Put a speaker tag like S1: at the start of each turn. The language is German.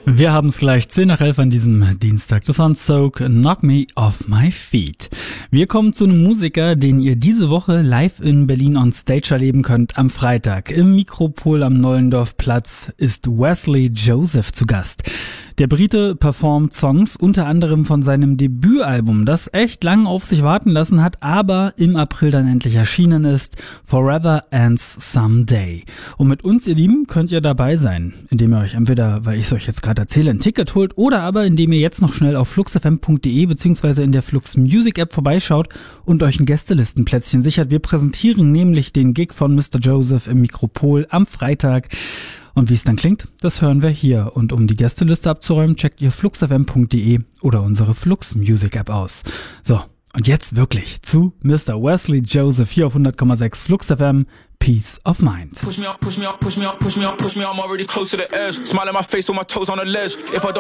S1: Wir haben es gleich 10 nach 11 an diesem Dienstag. Das war Soak, Knock Me Off My Feet. Wir kommen zu einem Musiker, den ihr diese Woche live in Berlin on Stage erleben könnt. Am Freitag im Mikropol am Nollendorfplatz ist Wesley Joseph zu Gast. Der Brite performt Songs unter anderem von seinem Debütalbum, das echt lang auf sich warten lassen hat, aber im April dann endlich erschienen ist. Forever Ends Someday. Und mit uns, ihr Lieben, könnt ihr dabei sein, indem ihr euch entweder, weil ich es euch jetzt gerade erzähle, ein Ticket holt oder aber indem ihr jetzt noch schnell auf fluxfm.de bzw. in der Flux Music App vorbeischaut und euch ein Gästelistenplätzchen sichert. Wir präsentieren nämlich den Gig von Mr. Joseph im Mikropol am Freitag. Und wie es dann klingt, das hören wir hier. Und um die Gästeliste abzuräumen, checkt ihr fluxfm.de oder unsere Flux Music App aus. So, und jetzt wirklich zu Mr. Wesley Joseph hier auf 100,6 Flux FM. Peace of Mind.
S2: Push me up, push me up, push me up, push me up, push me up. I'm already close to the edge. Smile in my face with my toes on the ledge. If I don't